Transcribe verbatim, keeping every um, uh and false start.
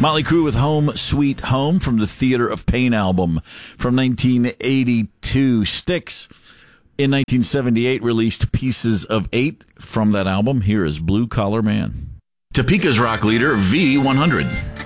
Motley Crue with Home Sweet Home from the Theater of Pain album from nineteen eighty-two. Styx in nineteen seventy-eight released Pieces of Eight from that album. Here is Blue Collar Man. Topeka's rock leader, V one hundred.